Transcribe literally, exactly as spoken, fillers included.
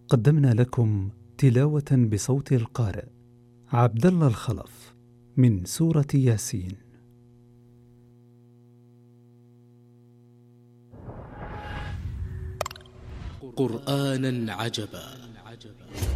قدمنا لكم تلاوة بصوت القارئ عبد الله الخلف من سورة ياسين. قرآنا عجبا